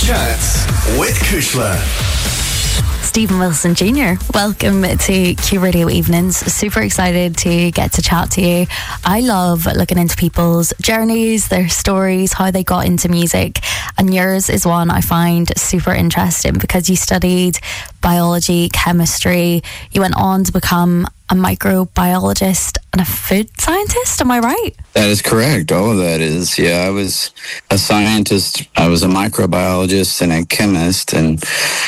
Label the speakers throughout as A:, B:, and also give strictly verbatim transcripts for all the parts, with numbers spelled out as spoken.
A: Chats with Kushla.
B: Stephen Wilson Junior, welcome to Q Radio Evenings. Super excited to get to chat to you. I love looking into people's journeys, their stories, how they got into music, and yours is one I find super interesting because you studied biology, chemistry, you went on to become a microbiologist and a food scientist, am I right?
C: That is correct. All of that is. Yeah, I was a scientist, I was a microbiologist and a chemist, and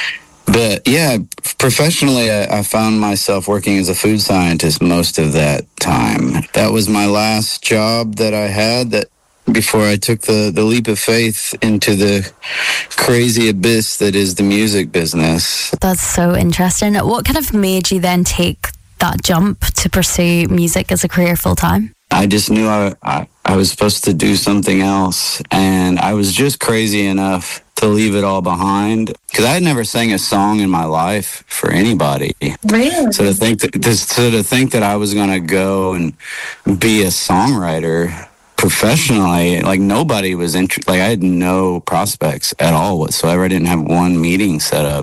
C: But yeah, professionally, I, I found myself working as a food scientist most of that time. That was my last job that I had that before I took the, the leap of faith into the crazy abyss that is the music business.
B: That's so interesting. What kind of made you then take that jump to pursue music as a career full time?
C: I just knew I, I, I was supposed to do something else, and I was just crazy enough to leave it all behind because I had never sang a song in my life for anybody.
B: Really?
C: So to think that, to, so to think that I was going to go and be a songwriter professionally, like nobody was interested. Like I had no prospects at all whatsoever. I didn't have one meeting set up.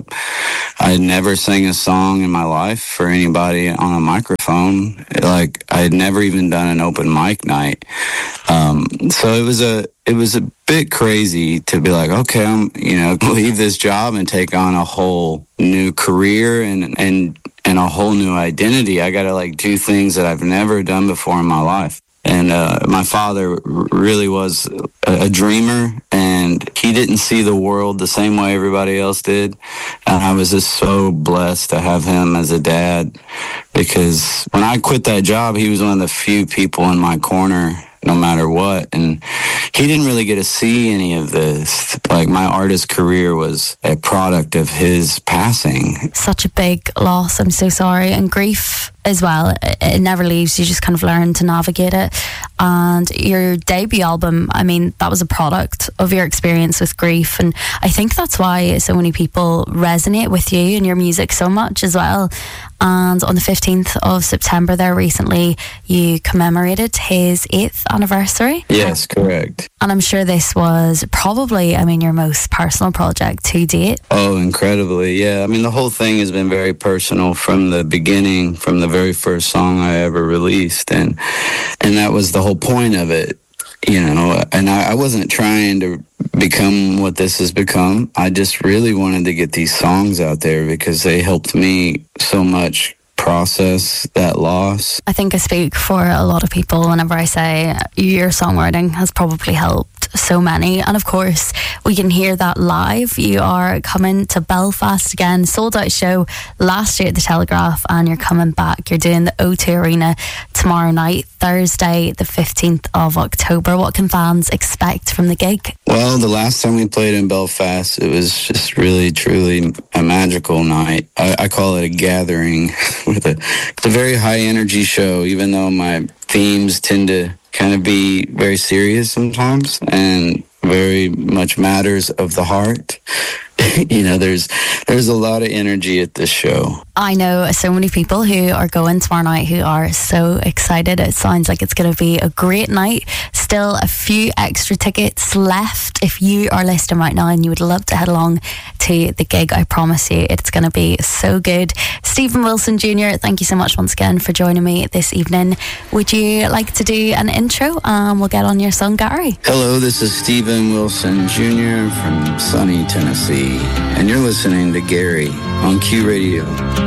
C: I had never sang a song in my life for anybody on a microphone. Like I had never even done an open mic night. Um, so it was a it was a bit crazy to be like, okay, I'm you know leave this job and take on a whole new career and and and a whole new identity. I got to like do things that I've never done before in my life. And uh, my father really was a, a dreamer, and he didn't see the world the same way everybody else did. And I was just so blessed to have him as a dad, because when I quit that job, he was one of the few people in my corner, no matter what. And he didn't really get to see any of this. Like my artist career was a product of his passing.
B: Such a big loss. I'm so sorry. And grief as well, it never leaves. You just kind of learn to navigate it. And your debut album, I mean, that was a product of your experience with grief, and I think that's why so many people resonate with you and your music so much as well. And on the fifteenth of September there recently, you commemorated his eighth anniversary.
C: Yes, correct.
B: And I'm sure this was probably, I mean, your most personal project to date.
C: Oh, incredibly. Yeah. I mean, the whole thing has been very personal from the beginning, from the very first song I ever released. And, and that was the whole point of it, you know, and I, I wasn't trying to become what this has become. I just really wanted to get these songs out there because they helped me so much process that loss.
B: I think I speak for a lot of people whenever I say your songwriting has probably helped so many. And of course, we can hear that live. You are coming to Belfast again, sold out show last year at the Telegraph, and you're coming back. You're doing the O two Arena tomorrow night, Thursday the fifteenth of October. What can fans expect from the gig?
C: Well, the last time we played in Belfast, it was just really, truly a magical night. I, I call it a gathering. With a, it's a very high energy show, even though my themes tend to kind of be very serious sometimes and very much matters of the heart. You know, there's there's a lot of energy at this show.
B: I know so many people who are going tomorrow night who are so excited. It sounds like it's going to be a great night. Still a few extra tickets left. If you are listening right now and you would love to head along to the gig, I promise you it's going to be so good. Stephen Wilson Junior, thank you so much once again for joining me this evening. Would you like to do an intro and we'll get on your song, Gary?
C: Hello, this is Stephen Wilson Junior from sunny Tennessee, and you're listening to Gary on Q Radio.